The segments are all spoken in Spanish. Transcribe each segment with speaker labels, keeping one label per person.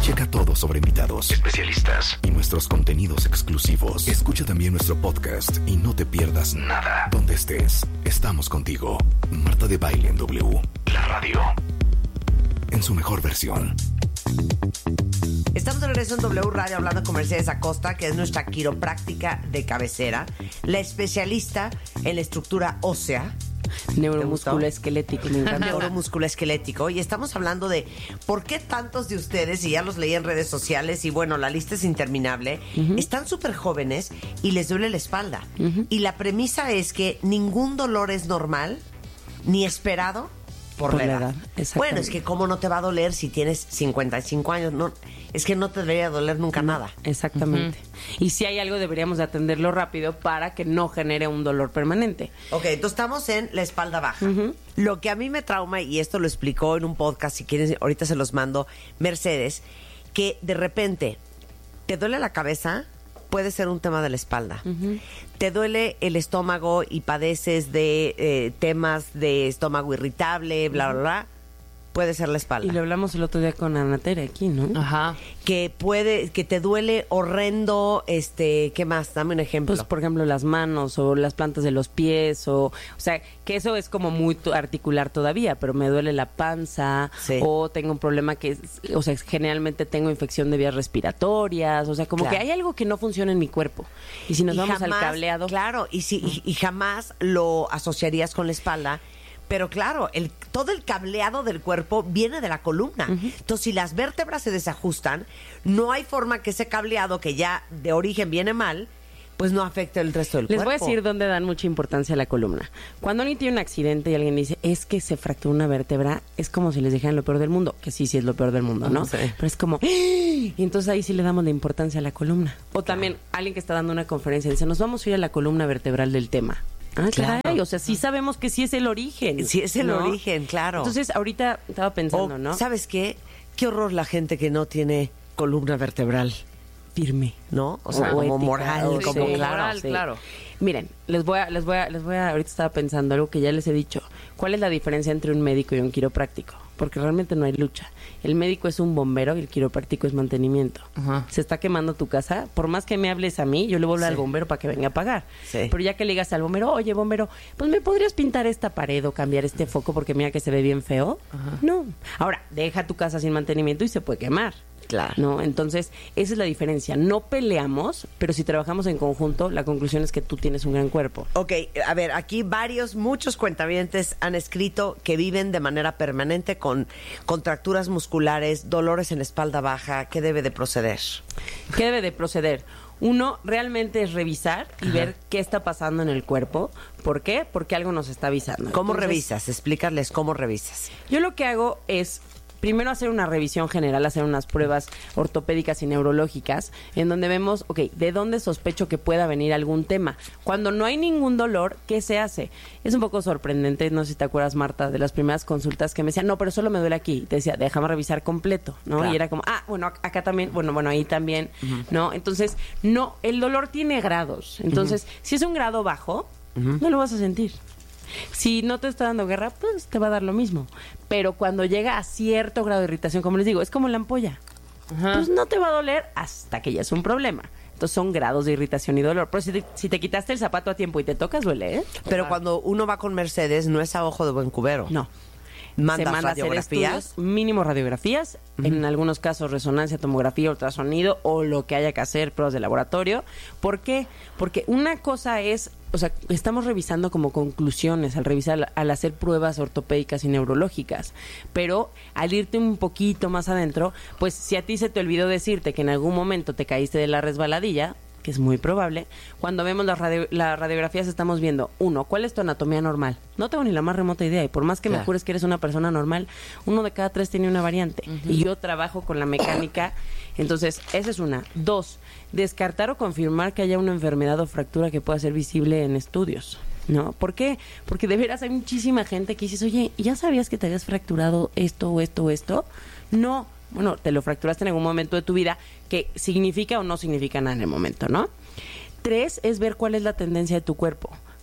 Speaker 1: Checa todo sobre invitados, especialistas y nuestros contenidos exclusivos. Escucha también nuestro podcast y no te pierdas nada. Donde estés, estamos contigo. Marta de Baile en W. La radio. En su mejor versión.
Speaker 2: Estamos de regreso en W Radio hablando con Mercedes Acosta, que es nuestra quiropráctica de cabecera, la especialista en la estructura ósea.
Speaker 3: Neuromusculoesquelético, me encanta.
Speaker 2: Neuromusculoesquelético. Y estamos hablando de por qué tantos de ustedes, y ya los leí en redes sociales, y bueno, la lista es interminable, están súper jóvenes y les duele la espalda. Y la premisa es que ningún dolor es normal ni esperado por la edad. Bueno, es que cómo no te va a doler si tienes 55 años, no, es que no te debería doler nunca nada.
Speaker 3: Exactamente. Y si hay algo deberíamos de atenderlo rápido para que no genere un dolor permanente.
Speaker 2: Ok, entonces estamos en la espalda baja. Lo que a mí me trauma, y esto lo explicó en un podcast, si quieren ahorita se los mando, Mercedes, que de repente te duele la cabeza, puede ser un tema de la espalda. Te duele el estómago y padeces de temas de estómago irritable, bla, bla, bla. Puede ser la espalda.
Speaker 3: Y lo hablamos el otro día con Ana Tere aquí, ¿no?
Speaker 2: Ajá. Que te duele horrendo, ¿qué más? Dame un ejemplo.
Speaker 3: Pues, por ejemplo, las manos o las plantas de los pies o sea, que eso es como muy articular todavía, pero me duele la panza o tengo un problema o sea, generalmente tengo infección de vías respiratorias, o sea, como que hay algo que no funciona en mi cuerpo. Y si nos vamos al cableado.
Speaker 2: Claro, y jamás lo asociarías con la espalda. Pero claro, todo el cableado del cuerpo viene de la columna. Entonces, si las vértebras se desajustan, no hay forma que ese cableado, que ya de origen viene mal, pues no afecte el resto del cuerpo.
Speaker 3: Les voy a decir dónde dan mucha importancia a la columna. Cuando alguien tiene un accidente y alguien dice, es que se fracturó una vértebra, es como si les dijeran lo peor del mundo, que sí es lo peor del mundo, ¿no? Sí. Pero es como, y entonces ahí sí le damos la importancia a la columna. O también alguien que está dando una conferencia dice, nos vamos a ir a la columna vertebral del tema. Ah, claro. Caray, o sea, sí sabemos que sí es el origen.
Speaker 2: Sí es el origen, claro.
Speaker 3: Entonces, ahorita estaba pensando, ¿no?
Speaker 2: ¿Sabes qué? Qué horror la gente que no tiene columna vertebral
Speaker 3: firme,
Speaker 2: ¿no? O sea, como moral, como
Speaker 3: claro. Miren, les voy a, ahorita estaba pensando algo que ya les he dicho. ¿Cuál es la diferencia entre un médico y un quiropráctico? Porque realmente no hay lucha. El médico es un bombero y el quiropráctico es mantenimiento. Se está quemando tu casa. Por más que me hables a mí, yo le voy a hablar al bombero para que venga a pagar. Pero ya que le digas al bombero, oye, bombero, pues ¿me podrías pintar esta pared o cambiar este foco porque mira que se ve bien feo? No. Ahora, deja tu casa sin mantenimiento y se puede quemar.
Speaker 2: Claro.
Speaker 3: ¿No? Entonces, esa es la diferencia. No peleamos, pero si trabajamos en conjunto, la conclusión es que tú tienes un gran cuerpo.
Speaker 2: Ok, a ver, aquí muchos cuentavientes han escrito que viven de manera permanente con contracturas musculares, dolores en la espalda baja. ¿Qué debe de proceder?
Speaker 3: ¿Qué debe de proceder? Uno, realmente es revisar y ver qué está pasando en el cuerpo. ¿Por qué? Porque algo nos está avisando.
Speaker 2: ¿Cómo revisas? Explícales cómo revisas.
Speaker 3: Yo lo que hago es primero hacer una revisión general, hacer unas pruebas ortopédicas y neurológicas en donde vemos, ¿de dónde sospecho que pueda venir algún tema? Cuando no hay ningún dolor, ¿qué se hace? Es un poco sorprendente, no sé si te acuerdas, Marta, de las primeras consultas que me decían, no, pero solo me duele aquí. Y te decía, déjame revisar completo, ¿no? Claro. Y era como, bueno, acá también, bueno, ahí también, ¿no? Entonces, no, el dolor tiene grados. Entonces, si es un grado bajo, no lo vas a sentir. Si no te está dando guerra, pues te va a dar lo mismo. Pero cuando llega a cierto grado de irritación, como les digo, es como la ampolla. Pues no te va a doler hasta que ya es un problema. Entonces son grados de irritación y dolor. Pero si te quitaste el zapato a tiempo y te tocas, duele, ¿eh?
Speaker 2: Pero cuando uno va con Mercedes, no es a ojo de buen cubero.
Speaker 3: No.
Speaker 2: Se manda
Speaker 3: radiografías, mínimo radiografías, en algunos casos resonancia, tomografía, ultrasonido o lo que haya que hacer, pruebas de laboratorio. ¿Por qué? Porque una cosa es, o sea, estamos revisando como conclusiones al hacer pruebas ortopédicas y neurológicas, pero al irte un poquito más adentro, pues si a ti se te olvidó decirte que en algún momento te caíste de la resbaladilla, que es muy probable, cuando vemos las radiografías estamos viendo, ¿cuál es tu anatomía normal? No tengo ni la más remota idea, y por más que me jures que eres una persona normal, 1 de cada 3 tiene una variante, y yo trabajo con la mecánica. Entonces, esa es una. 2, descartar o confirmar que haya una enfermedad o fractura que pueda ser visible en estudios, ¿no? ¿Por qué? Porque de veras hay muchísima gente que dices, oye, ¿ya sabías que te habías fracturado esto o esto o esto? No. Bueno, te lo fracturaste en algún momento de tu vida, que significa o no significa nada en el momento, ¿no? 3 es ver cuál es la tendencia de tu cuerpo.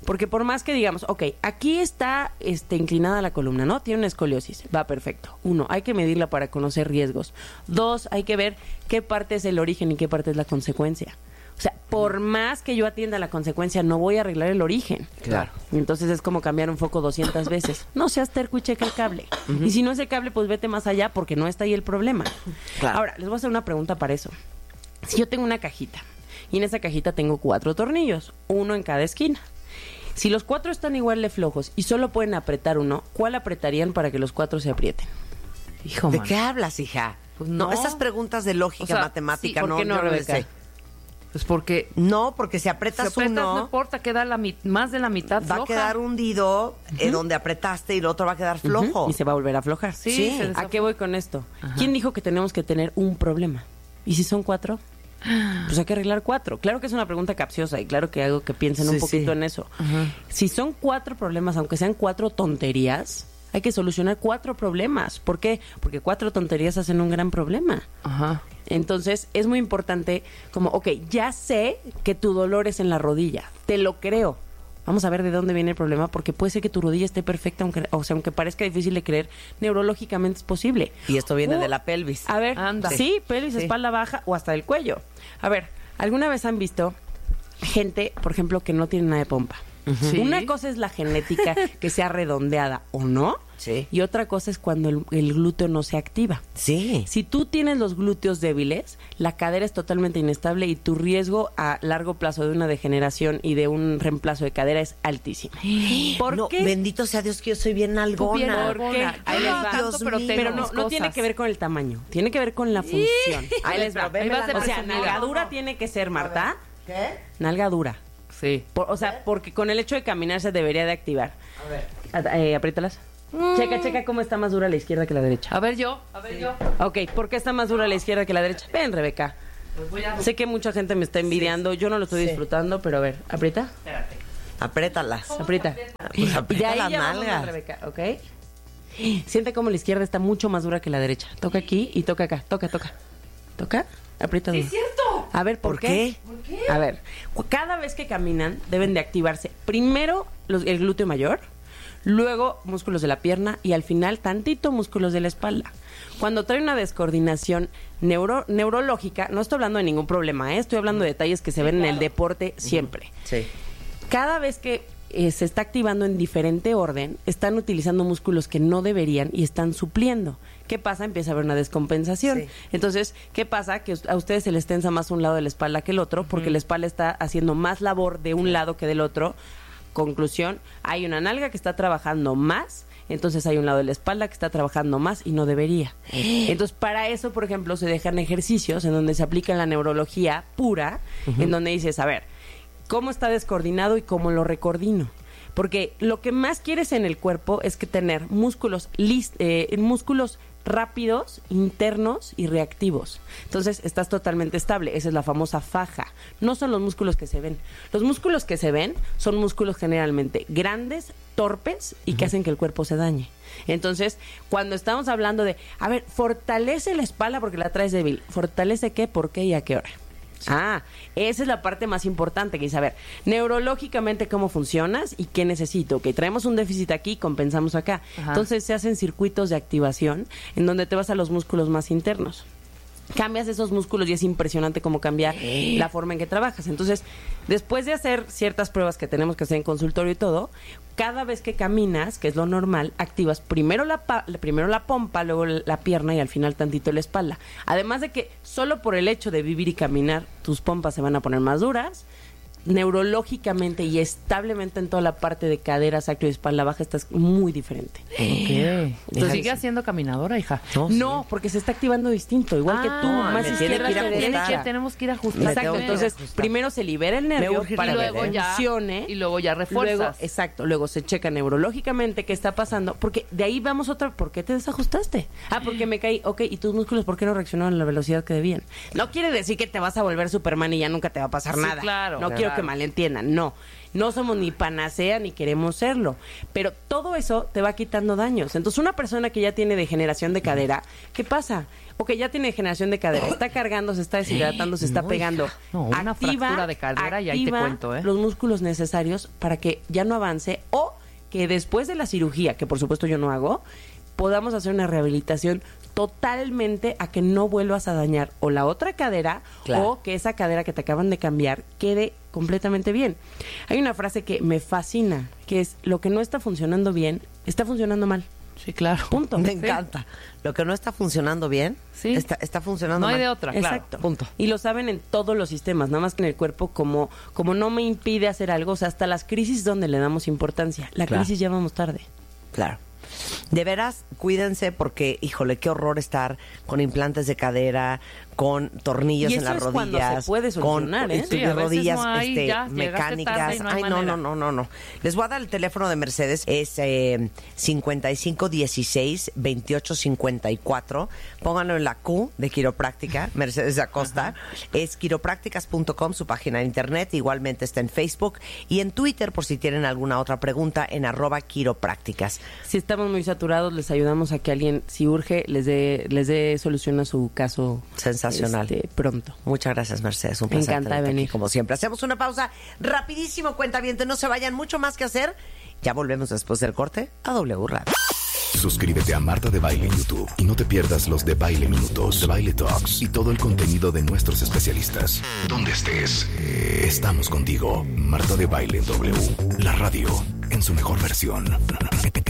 Speaker 3: Porque por más que digamos, ok, aquí está inclinada la columna, ¿no? Tiene una escoliosis. Va, perfecto. 1, hay que medirla para conocer riesgos. 2, hay que ver qué parte es el origen y qué parte es la consecuencia. O sea, por más que yo atienda la consecuencia, no voy a arreglar el origen.
Speaker 2: Claro.
Speaker 3: Entonces es como cambiar un foco 200 veces. No seas terco y checa el cable. Y si no es el cable, pues vete más allá porque no está ahí el problema.
Speaker 2: Claro.
Speaker 3: Ahora, les voy a hacer una pregunta para eso. Si yo tengo una cajita y en esa cajita tengo 4 tornillos, 1 en cada esquina. Si los 4 están igual de flojos y solo pueden apretar uno, ¿cuál apretarían para que los 4 se aprieten?
Speaker 4: Hijo,
Speaker 2: ¿De
Speaker 4: man.
Speaker 2: qué hablas, hija?
Speaker 4: Pues
Speaker 2: no,
Speaker 4: no.
Speaker 2: esas preguntas de lógica,
Speaker 4: O sea,
Speaker 2: matemática,
Speaker 3: sí, ¿por
Speaker 2: no,
Speaker 3: qué no,
Speaker 2: yo
Speaker 3: Rebeca?
Speaker 2: sé.
Speaker 4: Pues porque
Speaker 2: No, porque si apretas,
Speaker 4: si apretas,
Speaker 2: uno,
Speaker 4: no importa, queda más de la mitad
Speaker 2: va
Speaker 4: floja.
Speaker 2: a quedar hundido donde apretaste y el otro va a quedar flojo.
Speaker 3: Y se va a volver a aflojar.
Speaker 4: Sí,
Speaker 2: Sí.
Speaker 4: se
Speaker 3: ¿A qué voy con esto?
Speaker 4: Ajá.
Speaker 3: ¿Quién dijo que tenemos que tener un problema? ¿Y si son 4? Pues hay que arreglar 4. Claro que es una pregunta capciosa y claro que hago que piensen un
Speaker 2: Sí,
Speaker 3: poquito
Speaker 2: sí.
Speaker 3: en eso.
Speaker 4: Ajá.
Speaker 3: Si son 4 problemas, aunque sean 4 tonterías, hay que solucionar 4 problemas. ¿Por qué? Porque 4 tonterías hacen un gran problema.
Speaker 4: Ajá.
Speaker 3: Entonces es muy importante como, ok, ya sé que tu dolor es en la rodilla, te lo creo. Vamos a ver de dónde viene el problema, porque puede ser que tu rodilla esté perfecta, aunque parezca difícil de creer, neurológicamente es posible.
Speaker 2: Y esto viene de la pelvis.
Speaker 3: A ver,
Speaker 4: Anda.
Speaker 3: sí, pelvis,
Speaker 2: Sí.
Speaker 3: espalda baja o hasta el cuello. A ver, ¿alguna vez han visto gente, por ejemplo, que no tiene nada de pompa?
Speaker 4: Sí.
Speaker 3: Una cosa es la genética, que sea redondeada o no,
Speaker 2: Sí.
Speaker 3: y otra cosa es cuando el glúteo no se activa.
Speaker 2: Sí.
Speaker 3: Si tú tienes los glúteos débiles, la cadera es totalmente inestable y tu riesgo a largo plazo de una degeneración y de un reemplazo de cadera es altísimo. ¿Por
Speaker 2: No,
Speaker 3: qué?
Speaker 2: bendito sea Dios que yo soy bien algona.
Speaker 4: bien
Speaker 3: ¿Por
Speaker 4: algona.
Speaker 3: qué?
Speaker 4: Yo
Speaker 3: Ahí les
Speaker 4: no
Speaker 3: va.
Speaker 4: tanto, pero
Speaker 2: Dios
Speaker 4: tengo
Speaker 3: Pero
Speaker 4: mis
Speaker 3: no tiene
Speaker 4: cosas.
Speaker 3: que ver con el tamaño, tiene que ver con la función. Ahí les va.
Speaker 2: Ahí vas de
Speaker 3: O sea,
Speaker 2: presumida.
Speaker 3: nalgadura tiene que ser, Marta.
Speaker 2: ¿Qué?
Speaker 3: Nalga dura.
Speaker 4: Sí.
Speaker 3: O sea, porque con el hecho de caminar se debería de activar.
Speaker 2: A ver.
Speaker 3: Apriétalas. Checa cómo está más dura la izquierda que la derecha.
Speaker 4: A ver yo.
Speaker 3: Ok, ¿por qué está más dura la izquierda que la derecha? Ven, Rebeca. Sé que mucha gente me está envidiando, yo no lo estoy
Speaker 2: Sí.
Speaker 3: disfrutando, pero a ver, aprieta.
Speaker 2: Apriétalas.
Speaker 3: Aprieta.
Speaker 2: Pues
Speaker 3: Y de
Speaker 2: aprieta
Speaker 3: ahí
Speaker 2: las
Speaker 3: ya vamos,
Speaker 2: nalgas.
Speaker 3: Rebeca, ¿ok? Siente como la izquierda está mucho más dura que la derecha. Toca aquí y toca acá. Toca. Toca, aprieta duro.
Speaker 4: ¡Es cierto!
Speaker 3: A ver, ¿por qué? A ver, cada vez que caminan deben de activarse primero el glúteo mayor, luego músculos de la pierna y al final tantito músculos de la espalda. Cuando trae una descoordinación neurológica, no estoy hablando de ningún problema, estoy hablando de detalles que se ven en el deporte siempre.
Speaker 2: Sí.
Speaker 3: Cada vez que se está activando en diferente orden, están utilizando músculos que no deberían y están supliendo. ¿Qué pasa? Empieza a haber una descompensación.
Speaker 2: Sí.
Speaker 3: Entonces, ¿qué pasa? Que a ustedes se les tensa más un lado de la espalda que el otro, porque la espalda está haciendo más labor de un lado que del otro. Conclusión, hay una nalga que está trabajando más, entonces hay un lado de la espalda que está trabajando más y no debería. Entonces, para eso, por ejemplo, se dejan ejercicios en donde se aplica la neurología pura, en donde dices, a ver, ¿cómo está descoordinado y cómo lo recoordino? Porque lo que más quieres en el cuerpo es que tener músculos rápidos, internos y reactivos. Entonces, estás totalmente estable. Esa es la famosa faja. No son los músculos que se ven. Los músculos que se ven son músculos generalmente grandes, torpes y que hacen que el cuerpo se dañe. Entonces, cuando estamos hablando de, a ver, fortalece la espalda porque la traes débil. ¿Fortalece qué, por qué y a qué hora? Ah, esa es la parte más importante, que es saber neurológicamente cómo funcionas y qué necesito. Que traemos un déficit aquí, compensamos acá.
Speaker 4: Ajá.
Speaker 3: Entonces se hacen circuitos de activación en donde te vas a los músculos más internos. Cambias esos músculos y es impresionante cómo cambia la forma en que trabajas. Entonces, después de hacer ciertas pruebas que tenemos que hacer en consultorio y todo, cada vez que caminas, que es lo normal, activas primero la pompa, luego la pierna y al final tantito la espalda. Además de que solo por el hecho de vivir y caminar, tus pompas se van a poner más duras. Neurológicamente y establemente en toda la parte de cadera, sacro y espalda baja estás muy diferente.
Speaker 4: Ok.
Speaker 3: Entonces-
Speaker 4: Entonces, ¿sigue siendo caminadora, hija?
Speaker 3: No, porque se está activando distinto, igual que tú,
Speaker 4: Ah,
Speaker 3: más
Speaker 2: me
Speaker 3: izquierda
Speaker 2: tiene que ir a
Speaker 3: que
Speaker 2: ajustar.
Speaker 3: derecha.
Speaker 4: Tenemos que ir a ajustar.
Speaker 2: Me
Speaker 3: Exacto,
Speaker 2: tengo que
Speaker 3: entonces
Speaker 2: ajustar.
Speaker 3: primero se libera el
Speaker 2: Me
Speaker 3: nervio
Speaker 2: urge
Speaker 3: para
Speaker 2: ir a
Speaker 3: que
Speaker 2: ver, ¿eh?
Speaker 3: funcione
Speaker 4: Y luego ya refuerzas.
Speaker 3: Luego, exacto, luego se checa neurológicamente qué está pasando, porque de ahí vamos otra, ¿por qué te desajustaste? Ah, porque me caí, ok, ¿y tus músculos por qué no reaccionaron a la velocidad que debían? No quiere decir que te vas a volver Superman y ya nunca te va a pasar
Speaker 4: Sí,
Speaker 3: nada.
Speaker 4: claro.
Speaker 3: No quiero quiero que malentiendan, no somos ni panacea ni queremos serlo, pero todo eso te va quitando daños. Entonces, una persona que ya tiene degeneración de cadera, ¿qué pasa? O que ya tiene degeneración de cadera, está cargando, se está deshidratando, se está pegando.
Speaker 4: No, una fractura de cadera y ahí te cuento,
Speaker 3: los músculos necesarios para que ya no avance, o que después de la cirugía, que por supuesto yo no hago, podamos hacer una rehabilitación totalmente a que no vuelvas a dañar o la otra cadera, claro, o que esa cadera que te acaban de cambiar quede completamente bien. Hay una frase que me fascina, que es: lo que no está funcionando bien, está funcionando mal.
Speaker 4: Sí, claro.
Speaker 3: Punto.
Speaker 2: Me encanta. Lo que no está funcionando bien,
Speaker 4: sí,
Speaker 2: está funcionando mal.
Speaker 4: No hay de otra, claro.
Speaker 3: Exacto.
Speaker 2: Punto.
Speaker 3: Y lo saben en todos los sistemas, nada más que en el cuerpo, como no me impide hacer algo, o sea, hasta las crisis donde le damos importancia. La crisis ya vamos tarde.
Speaker 2: Claro. De veras, cuídense porque, híjole, qué horror estar con implantes de cadera, con tornillos
Speaker 3: y
Speaker 2: en las
Speaker 3: eso es cuando
Speaker 2: rodillas,
Speaker 3: se puede solucionar,
Speaker 2: con
Speaker 4: Sí, a veces
Speaker 2: rodillas
Speaker 4: no hay, ya,
Speaker 2: mecánicas.
Speaker 4: tarde y no hay manera.
Speaker 2: No. Les voy a dar el teléfono de Mercedes, es 5516-2854. Pónganlo en la Q de quiropráctica, Mercedes Acosta. Es quiroprácticas.com, su página de internet. Igualmente está en Facebook y en Twitter, por si tienen alguna otra pregunta, en @quiroprácticas.
Speaker 3: Si estamos muy saturados, les ayudamos a que alguien, si urge, les dé solución a su caso.
Speaker 2: Sensacional.
Speaker 3: Pronto.
Speaker 2: Muchas gracias, Mercedes. Un
Speaker 3: Me
Speaker 2: placer
Speaker 3: encanta
Speaker 2: tenerte
Speaker 3: venir.
Speaker 2: aquí, como siempre. Hacemos una pausa rapidísimo, cuentavientes. No se vayan, mucho más que hacer. Ya volvemos después del corte a W Radio.
Speaker 1: Suscríbete a Marta de Baile en YouTube y no te pierdas los de Baile Minutos, de Baile Talks y todo el contenido de nuestros especialistas. Donde estés, estamos contigo. Marta de Baile en W, la radio en su mejor versión.